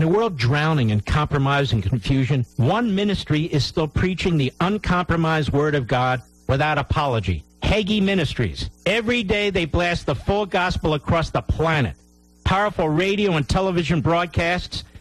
a world drowning in compromise and confusion, one ministry is still preaching the uncompromised Word of God without apology. Hagee Ministries. Every day they blast the full gospel across the planet. Powerful radio and television broadcasts,